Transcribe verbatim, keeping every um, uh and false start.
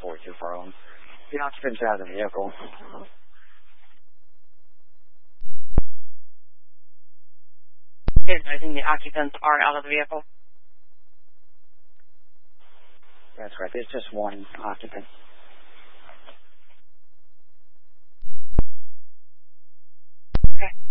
forty-two for home. The occupants out of the vehicle. Advising the occupants are out of the vehicle. That's right. There's just one occupant. Okay.